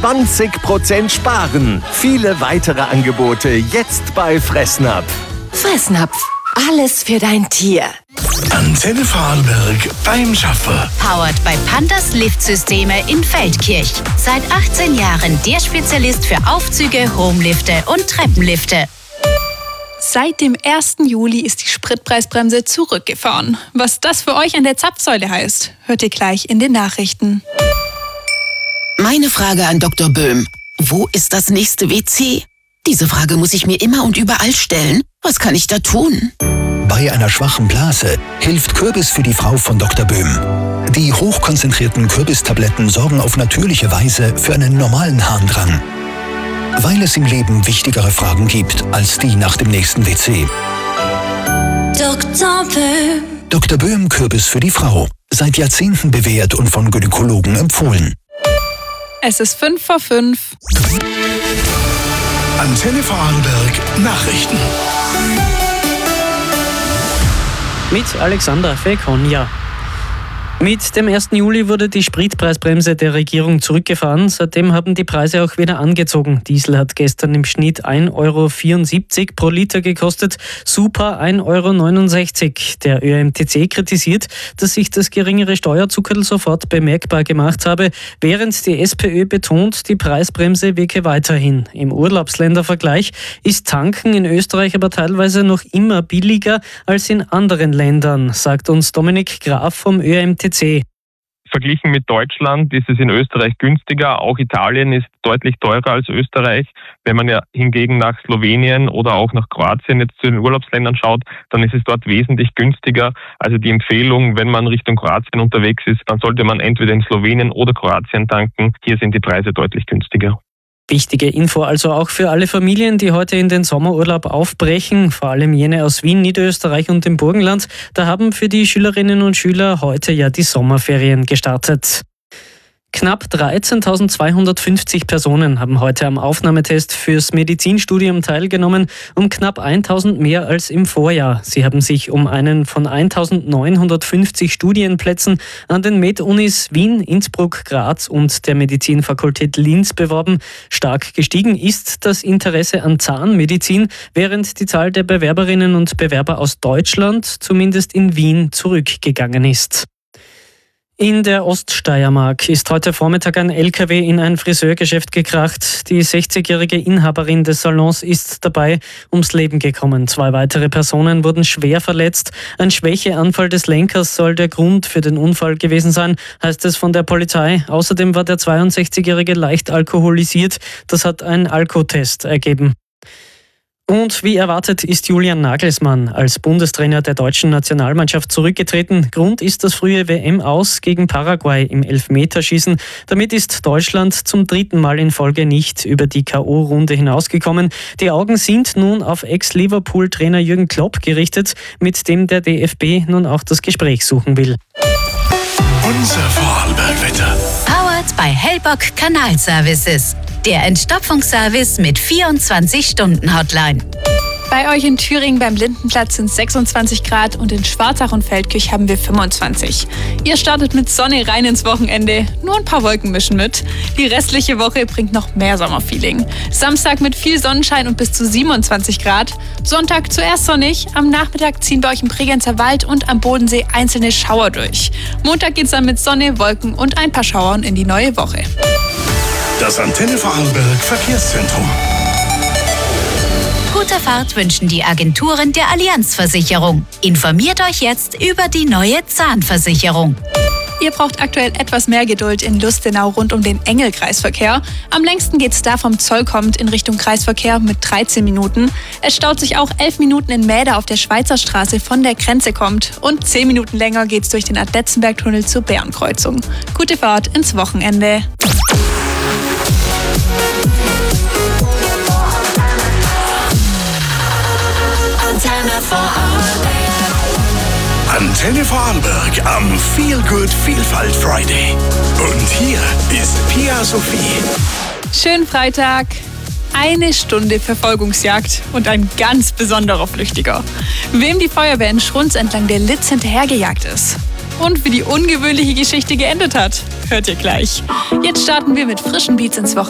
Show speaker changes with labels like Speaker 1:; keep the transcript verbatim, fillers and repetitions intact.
Speaker 1: zwanzig Prozent sparen. Viele weitere Angebote jetzt bei Fressnapf.
Speaker 2: Fressnapf, alles für dein Tier.
Speaker 3: Antenne Vorarlberg beim Schaffer.
Speaker 4: Powered bei Pandas Liftsysteme in Feldkirch. Seit achtzehn Jahren der Spezialist für Aufzüge, Homelifte und Treppenlifte.
Speaker 5: Seit dem ersten Juli ist die Spritpreisbremse zurückgefahren. Was das für euch an der Zapfsäule heißt, hört ihr gleich in den Nachrichten.
Speaker 6: Meine Frage an Doktor Böhm. Wo ist das nächste W C? Diese Frage muss ich mir immer und überall stellen. Was kann ich da tun?
Speaker 7: Bei einer schwachen Blase hilft Kürbis für die Frau von Doktor Böhm. Die hochkonzentrierten Kürbistabletten sorgen auf natürliche Weise für einen normalen Harndrang. Weil es im Leben wichtigere Fragen gibt als die nach dem nächsten W C.
Speaker 2: Doktor Böhm.
Speaker 7: Doktor Böhm Kürbis für die Frau. Seit Jahrzehnten bewährt und von Gynäkologen empfohlen.
Speaker 5: Es ist fünf vor fünf.
Speaker 3: Antenne Vorarlberg Nachrichten.
Speaker 8: Mit Alexander Fekonja. Mit dem ersten Juli wurde die Spritpreisbremse der Regierung zurückgefahren. Seitdem haben die Preise auch wieder angezogen. Diesel hat gestern im Schnitt ein Euro vierundsiebzig pro Liter gekostet, Super ein Euro neunundsechzig. Der Ö M T C kritisiert, dass sich das geringere Steuerzuckerl sofort bemerkbar gemacht habe, während die SPÖ betont, die Preisbremse wirke weiterhin. Im Urlaubsländervergleich ist Tanken in Österreich aber teilweise noch immer billiger als in anderen Ländern, sagt uns Dominik Graf vom Ö M T C.
Speaker 9: Verglichen mit Deutschland ist es in Österreich günstiger. Auch Italien ist deutlich teurer als Österreich. Wenn man ja hingegen nach Slowenien oder auch nach Kroatien jetzt zu den Urlaubsländern schaut, dann ist es dort wesentlich günstiger. Also die Empfehlung, wenn man Richtung Kroatien unterwegs ist, dann sollte man entweder in Slowenien oder Kroatien tanken. Hier sind die Preise deutlich günstiger.
Speaker 8: Wichtige Info also auch für alle Familien, die heute in den Sommerurlaub aufbrechen, vor allem jene aus Wien, Niederösterreich und dem Burgenland. Da haben für die Schülerinnen und Schüler heute ja die Sommerferien gestartet. Knapp dreizehntausendzweihundertfünfzig Personen haben heute am Aufnahmetest fürs Medizinstudium teilgenommen, um knapp eintausend mehr als im Vorjahr. Sie haben sich um einen von eintausendneunhundertfünfzig Studienplätzen an den Med-Unis Wien, Innsbruck, Graz und der Medizinfakultät Linz beworben. Stark gestiegen ist das Interesse an Zahnmedizin, während die Zahl der Bewerberinnen und Bewerber aus Deutschland zumindest in Wien zurückgegangen ist. In der Oststeiermark ist heute Vormittag ein L K W in ein Friseurgeschäft gekracht. Die sechzigjährige Inhaberin des Salons ist dabei ums Leben gekommen. Zwei weitere Personen wurden schwer verletzt. Ein Schwächeanfall des Lenkers soll der Grund für den Unfall gewesen sein, heißt es von der Polizei. Außerdem war der zweiundsechzigjährige leicht alkoholisiert. Das hat ein Alkotest ergeben. Und wie erwartet ist Julian Nagelsmann als Bundestrainer der deutschen Nationalmannschaft zurückgetreten. Grund ist das frühe W M-Aus gegen Paraguay im Elfmeterschießen. Damit ist Deutschland zum dritten Mal in Folge nicht über die K O-Runde hinausgekommen. Die Augen sind nun auf Ex-Liverpool-Trainer Jürgen Klopp gerichtet, mit dem der D F B nun auch das Gespräch suchen will.
Speaker 3: Unser Vorarlberg-Wetter.
Speaker 4: Powered by Hellbock Kanalservices. Der Entstopfungsservice mit vierundzwanzig-Stunden-Hotline.
Speaker 5: Bei euch in Thüringen beim Lindenplatz sind sechsundzwanzig Grad und in Schwarzach und Feldkirch haben wir fünfundzwanzig. Ihr startet mit Sonne rein ins Wochenende, nur ein paar Wolken mischen mit. Die restliche Woche bringt noch mehr Sommerfeeling. Samstag mit viel Sonnenschein und bis zu siebenundzwanzig Grad. Sonntag zuerst sonnig, am Nachmittag ziehen bei euch im Bregenzer Wald und am Bodensee einzelne Schauer durch. Montag geht's dann mit Sonne, Wolken und ein paar Schauern in die neue Woche.
Speaker 3: Das Antenne Vorarlberg Verkehrszentrum.
Speaker 4: Gute Fahrt wünschen die Agenturen der Allianz-Versicherung. Informiert euch jetzt über die neue Zahnversicherung.
Speaker 5: Ihr braucht aktuell etwas mehr Geduld in Lustenau rund um den Engelkreisverkehr. Am längsten geht's da vom Zoll kommend in Richtung Kreisverkehr mit dreizehn Minuten. Es staut sich auch elf Minuten in Mäder auf der Schweizer Straße von der Grenze kommt. Und zehn Minuten länger geht's durch den Adetzenbergtunnel zur Bärenkreuzung. Gute Fahrt ins Wochenende.
Speaker 3: Antenne Vorarlberg. Antenne Vorarlberg am Feel Good Vielfalt Friday. Und hier ist Pia Sophie.
Speaker 5: Schönen Freitag. Eine Stunde Verfolgungsjagd und ein ganz besonderer Flüchtiger. Wem die Feuerwehr in Schrunz entlang der Litz hinterhergejagt ist. Und wie die ungewöhnliche Geschichte geendet hat, hört ihr gleich. Jetzt starten wir mit frischen Beats ins Wochenende.